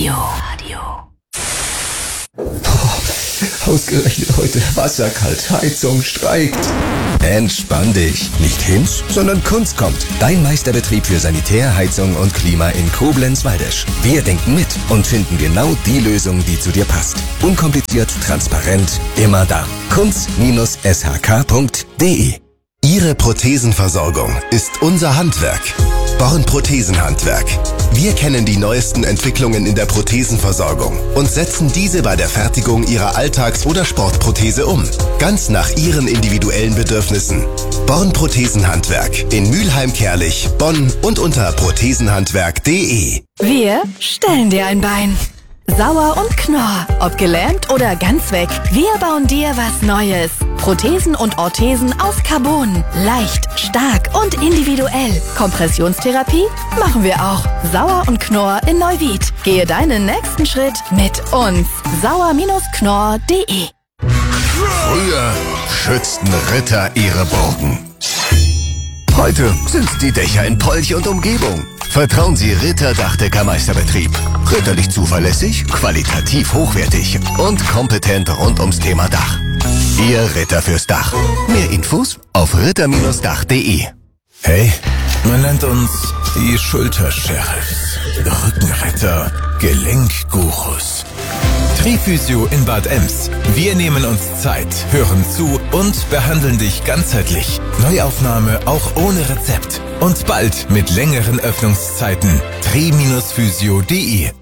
Ausgerechnet heute wasserkalt, Heizung streikt. Entspann dich. Nicht Hinz, sondern Kunz kommt. Dein Meisterbetrieb für Sanitär, Heizung und Klima in Koblenz-Waldesch. Wir denken mit und finden genau die Lösung, die zu dir passt. Unkompliziert, transparent, immer da. kunz-shk.de. Ihre Prothesenversorgung ist unser Handwerk. Born Prothesenhandwerk. Wir kennen die neuesten Entwicklungen in der Prothesenversorgung und setzen diese bei der Fertigung Ihrer Alltags- oder Sportprothese um. Ganz nach Ihren individuellen Bedürfnissen. Born Prothesenhandwerk in Mülheim-Kerlich, Bonn und unter prothesenhandwerk.de. Wir stellen dir ein Bein. Sauer und Knorr. Ob gelähmt oder ganz weg. Wir bauen dir was Neues. Prothesen und Orthesen aus Carbon. Leicht, stark und individuell. Kompressionstherapie machen wir auch. Sauer und Knorr in Neuwied. Gehe deinen nächsten Schritt mit uns. sauer-knorr.de. Früher schützten Ritter ihre Burgen. Heute sind die Dächer in Polch und Umgebung. Vertrauen Sie Ritter Dachdeckermeisterbetrieb. Ritterlich zuverlässig, qualitativ hochwertig und kompetent rund ums Thema Dach. Ihr Ritter fürs Dach. Mehr Infos auf ritter-dach.de. Hey, man nennt uns die Schultersheriffs, Rückenretter, Gelenkgurus. Triphysio in Bad Ems. Wir nehmen uns Zeit, hören zu und behandeln dich ganzheitlich. Neuaufnahme auch ohne Rezept. Und bald mit längeren Öffnungszeiten. tri-physio.de.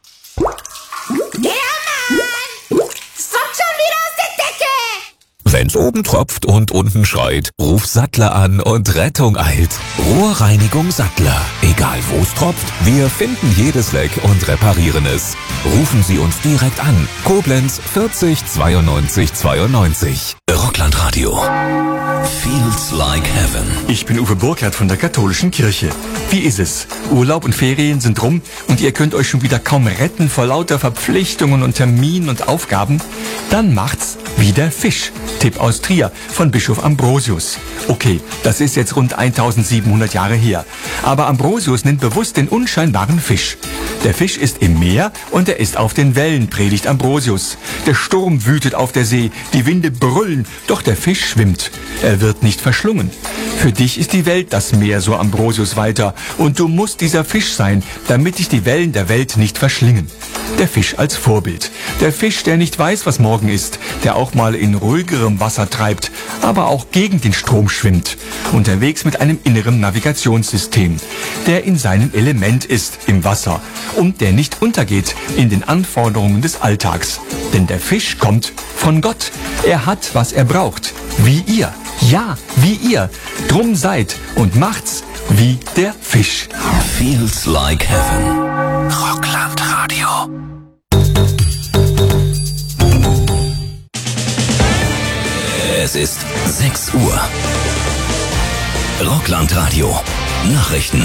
Wenn's oben tropft und unten schreit, ruf Sattler an und Rettung eilt. Rohrreinigung Sattler. Egal wo's tropft, wir finden jedes Leck und reparieren es. Rufen Sie uns direkt an. Koblenz 40 92 92. Rockland-Radio. Feels like heaven. Ich bin Uwe Burkhardt von der Katholischen Kirche. Wie ist es? Urlaub und Ferien sind rum und ihr könnt euch schon wieder kaum retten vor lauter Verpflichtungen und Terminen und Aufgaben? Dann macht's wie der Fisch. Tipp aus Trier von Bischof Ambrosius. Okay, das ist jetzt rund 1700 Jahre her. Aber Ambrosius nennt bewusst den unscheinbaren Fisch. Der Fisch ist im Meer und er ist auf den Wellen, predigt Ambrosius. Der Sturm wütet auf der See, die Winde brüllen, doch der Fisch schwimmt. Er wird nicht verschlungen. Für dich ist die Welt das Meer, so Ambrosius weiter. Und du musst dieser Fisch sein, damit dich die Wellen der Welt nicht verschlingen. Der Fisch als Vorbild. Der Fisch, der nicht weiß, was morgen ist, der auch mal in ruhigerem Wasser treibt, aber auch gegen den Strom schwimmt. Unterwegs mit einem inneren Navigationssystem, der in seinem Element ist, im Wasser, und der nicht untergeht in den Anforderungen des Alltags. Denn der Fisch kommt von Gott. Er hat, was er braucht. Wie ihr. Ja, wie ihr. Drum seid und macht's wie der Fisch. Feels like heaven. Rockland-Radio. Es ist 6 Uhr. Rockland-Radio. Nachrichten.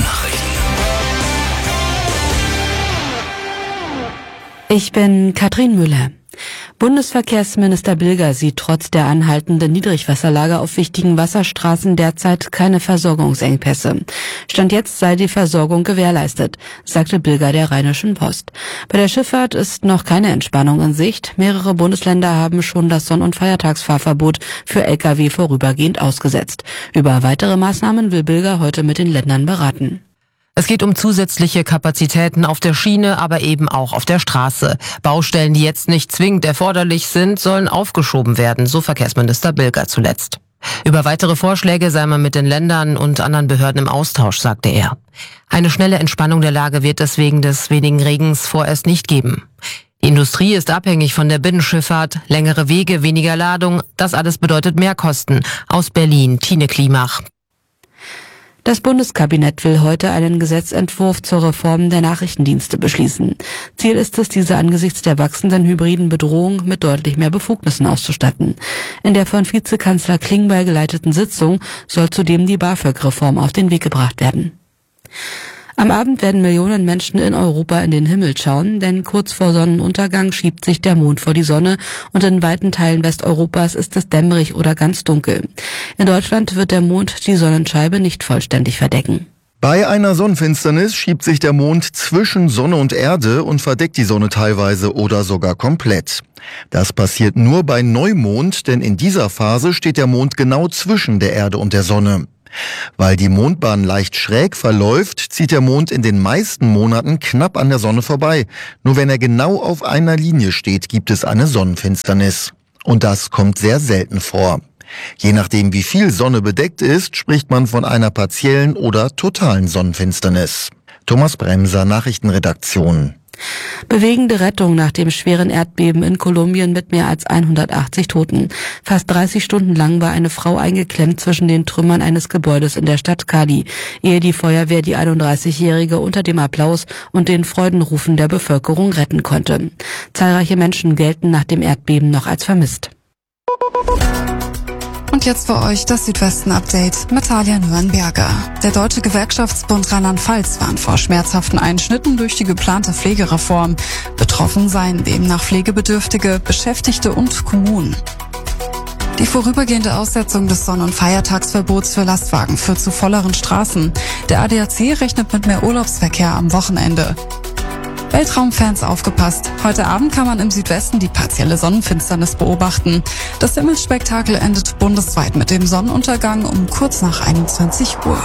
Ich bin Katrin Müller. Bundesverkehrsminister Bilger sieht trotz der anhaltenden Niedrigwasserlage auf wichtigen Wasserstraßen derzeit keine Versorgungsengpässe. Stand jetzt sei die Versorgung gewährleistet, sagte Bilger der Rheinischen Post. Bei der Schifffahrt ist noch keine Entspannung in Sicht. Mehrere Bundesländer haben schon das Sonn- und Feiertagsfahrverbot für Lkw vorübergehend ausgesetzt. Über weitere Maßnahmen will Bilger heute mit den Ländern beraten. Es geht um zusätzliche Kapazitäten auf der Schiene, aber eben auch auf der Straße. Baustellen, die jetzt nicht zwingend erforderlich sind, sollen aufgeschoben werden, so Verkehrsminister Bilger zuletzt. Über weitere Vorschläge sei man mit den Ländern und anderen Behörden im Austausch, sagte er. Eine schnelle Entspannung der Lage wird es wegen des wenigen Regens vorerst nicht geben. Die Industrie ist abhängig von der Binnenschifffahrt, längere Wege, weniger Ladung, das alles bedeutet Mehrkosten. Aus Berlin, Tine Klimach. Das Bundeskabinett will heute einen Gesetzentwurf zur Reform der Nachrichtendienste beschließen. Ziel ist es, diese angesichts der wachsenden hybriden Bedrohung mit deutlich mehr Befugnissen auszustatten. In der von Vizekanzler Klingbeil geleiteten Sitzung soll zudem die BAföG-Reform auf den Weg gebracht werden. Am Abend werden Millionen Menschen in Europa in den Himmel schauen, denn kurz vor Sonnenuntergang schiebt sich der Mond vor die Sonne und in weiten Teilen Westeuropas ist es dämmerig oder ganz dunkel. In Deutschland wird der Mond die Sonnenscheibe nicht vollständig verdecken. Bei einer Sonnenfinsternis schiebt sich der Mond zwischen Sonne und Erde und verdeckt die Sonne teilweise oder sogar komplett. Das passiert nur bei Neumond, denn in dieser Phase steht der Mond genau zwischen der Erde und der Sonne. Weil die Mondbahn leicht schräg verläuft, zieht der Mond in den meisten Monaten knapp an der Sonne vorbei. Nur wenn er genau auf einer Linie steht, gibt es eine Sonnenfinsternis. Und das kommt sehr selten vor. Je nachdem, wie viel Sonne bedeckt ist, spricht man von einer partiellen oder totalen Sonnenfinsternis. Thomas Bremser, Nachrichtenredaktion. Bewegende Rettung nach dem schweren Erdbeben in Kolumbien mit mehr als 180 Toten. Fast 30 Stunden lang war eine Frau eingeklemmt zwischen den Trümmern eines Gebäudes in der Stadt Cali, ehe die Feuerwehr die 31-Jährige unter dem Applaus und den Freudenrufen der Bevölkerung retten konnte. Zahlreiche Menschen gelten nach dem Erdbeben noch als vermisst. Und jetzt für euch das Südwesten-Update mit Talia Nürnberger. Der Deutsche Gewerkschaftsbund Rheinland-Pfalz warnt vor schmerzhaften Einschnitten durch die geplante Pflegereform. Betroffen seien demnach Pflegebedürftige, Beschäftigte und Kommunen. Die vorübergehende Aussetzung des Sonn- und Feiertagsverbots für Lastwagen führt zu volleren Straßen. Der ADAC rechnet mit mehr Urlaubsverkehr am Wochenende. Weltraumfans aufgepasst. Heute Abend kann man im Südwesten die partielle Sonnenfinsternis beobachten. Das Himmelsspektakel endet bundesweit mit dem Sonnenuntergang um kurz nach 21 Uhr.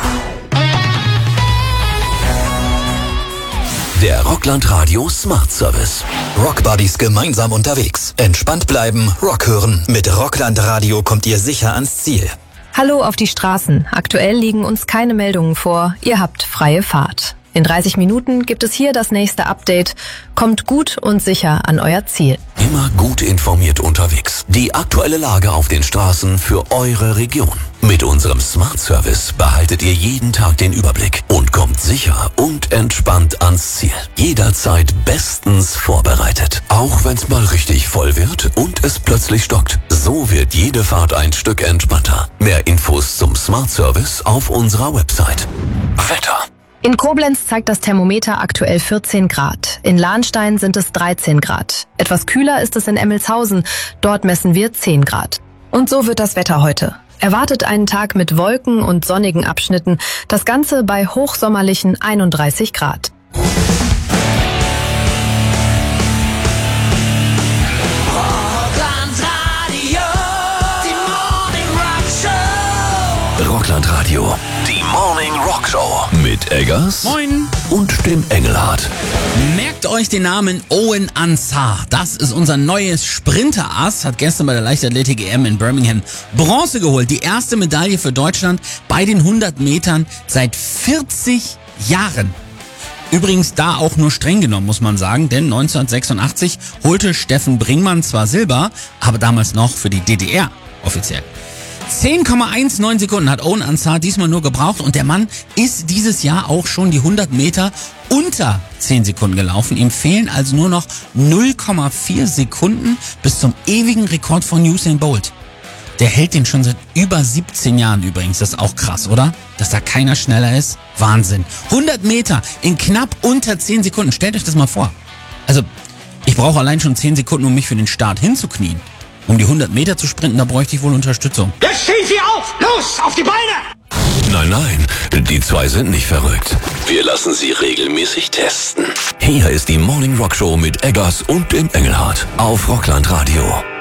Der Rockland Radio Smart Service. Rockbuddies gemeinsam unterwegs. Entspannt bleiben, Rock hören. Mit Rockland Radio kommt ihr sicher ans Ziel. Hallo auf die Straßen. Aktuell liegen uns keine Meldungen vor. Ihr habt freie Fahrt. In 30 Minuten gibt es hier das nächste Update. Kommt gut und sicher an euer Ziel. Immer gut informiert unterwegs. Die aktuelle Lage auf den Straßen für eure Region. Mit unserem Smart Service behaltet ihr jeden Tag den Überblick und kommt sicher und entspannt ans Ziel. Jederzeit bestens vorbereitet. Auch wenn's mal richtig voll wird und es plötzlich stockt. So wird jede Fahrt ein Stück entspannter. Mehr Infos zum Smart Service auf unserer Website. Wetter. In Koblenz zeigt das Thermometer aktuell 14 Grad. In Lahnstein sind es 13 Grad. Etwas kühler ist es in Emmelshausen. Dort messen wir 10 Grad. Und so wird das Wetter heute. Erwartet einen Tag mit Wolken und sonnigen Abschnitten. Das Ganze bei hochsommerlichen 31 Grad. Rockland Radio. Die Morning Rock Show. Mit Eggers. Moin. Und dem Engelhardt. Merkt euch den Namen Owen Ansar. Das ist unser neues Sprinterass. Hat gestern bei der Leichtathletik-EM in Birmingham Bronze geholt. Die erste Medaille für Deutschland bei den 100 Metern seit 40 Jahren. Übrigens da auch nur streng genommen, muss man sagen, denn 1986 holte Steffen Bringmann zwar Silber, aber damals noch für die DDR offiziell. 10,19 Sekunden hat Owen Ansar diesmal nur gebraucht und der Mann ist dieses Jahr auch schon die 100 Meter unter 10 Sekunden gelaufen. Ihm fehlen also nur noch 0,4 Sekunden bis zum ewigen Rekord von Usain Bolt. Der hält den schon seit über 17 Jahren übrigens. Das ist auch krass, oder? Dass da keiner schneller ist. Wahnsinn. 100 Meter in knapp unter 10 Sekunden. Stellt euch das mal vor. Also, ich brauche allein schon 10 Sekunden, um mich für den Start hinzuknien. Um die 100 Meter zu sprinten, da bräuchte ich wohl Unterstützung. Jetzt stehen Sie auf! Los, auf die Beine! Nein, nein, die zwei sind nicht verrückt. Wir lassen sie regelmäßig testen. Hier ist die Morning Rock Show mit Eggers und dem Engelhardt auf Rockland Radio.